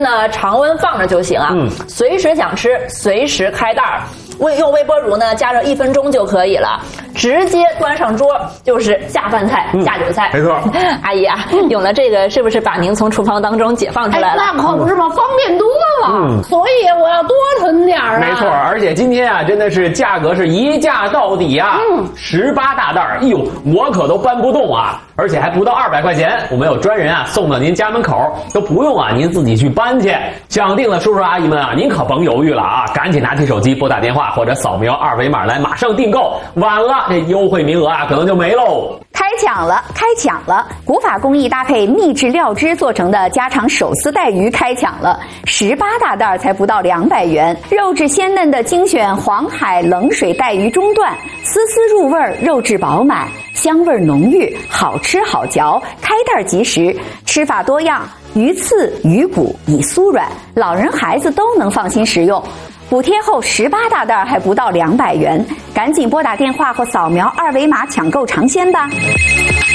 呢常温放着就行啊，随时想吃随时开袋儿。用微波炉呢加热1分钟就可以了，直接端上桌就是下饭菜、下酒菜。 没错， 阿姨啊，有了这个是不是把您从厨房当中解放出来了？ 那可不是嘛，方便多了。所以我要多囤点啊。 没错，而且今天啊，真的是价格是一价到底啊，18大袋儿，哎呦，我可都搬不动啊！而且还不到200块钱，我们有专人啊送到您家门口，都不用啊您自己去搬去。想定的叔叔阿姨们啊，您可甭犹豫了啊，赶紧拿起手机拨打电话或者扫描2维码来马上订购，晚了这优惠名额啊可能就没喽。 开抢了！开抢了！古法工艺搭配秘制料汁做成的家常手撕带鱼开抢了，18大袋才不到200元，肉质鲜嫩的精选黄海冷水带鱼中段，丝丝入味，肉质饱满，香味浓郁，好吃好嚼，开袋即食，吃法多样，鱼刺、鱼骨已酥软，老人孩子都能放心食用。补贴后18大袋还不到200元，赶紧拨打电话或扫描2维码抢购尝鲜吧。